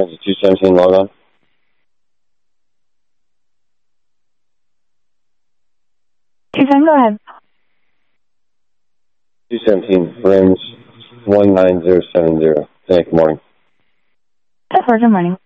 Transit 217, log on. 210, go ahead. 217, Brims 19070. Thank you, good morning. Good morning.